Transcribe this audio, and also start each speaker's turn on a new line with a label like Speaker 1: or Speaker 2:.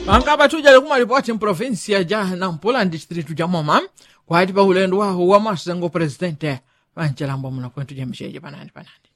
Speaker 1: Ankaba tuja kuma ripoti provinsia ja Nampula distritu ja Moma kwa hati pa ulendo wa masengo presidente panchalambo muna kwentu ja msheje panani.